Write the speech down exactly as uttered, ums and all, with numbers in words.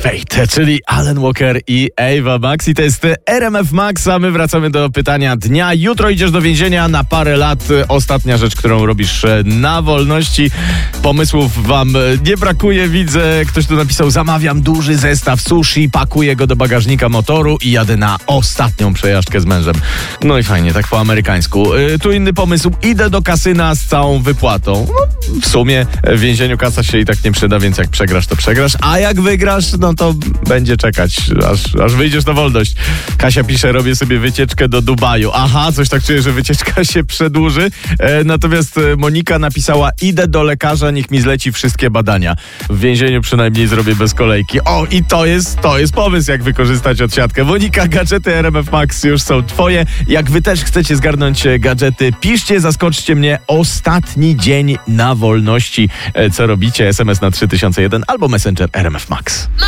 Fate, czyli Alan Walker i Ava Max. I to jest R M F Max, a my wracamy do pytania dnia. Jutro idziesz do więzienia na parę lat. Ostatnia rzecz, którą robisz na wolności. Pomysłów wam nie brakuje, widzę. Ktoś tu napisał: zamawiam duży zestaw sushi, pakuję go do bagażnika motoru i jadę na ostatnią przejażdżkę z mężem. No i fajnie, tak po amerykańsku. Yy, tu inny pomysł. Idę do kasyna z całą wypłatą. No, w sumie w więzieniu kasa się i tak nie przyda, więc jak przegrasz, to przegrasz. A jak wygrasz, no to będzie czekać, aż, aż wyjdziesz na wolność. Kasia pisze: robię sobie wycieczkę do Dubaju. Aha, coś tak czuję, że wycieczka się przedłuży. E, natomiast Monika napisała: idę do lekarza, niech mi zleci wszystkie badania. W więzieniu przynajmniej zrobię bez kolejki. O, i to jest, to jest pomysł, jak wykorzystać odsiadkę. Monika, gadżety R M F Max już są twoje. Jak wy też chcecie zgarnąć gadżety, piszcie, zaskoczcie mnie. Ostatni dzień na wolności. E, co robicie? S M S na trzy tysiące jeden albo Messenger R M F Max.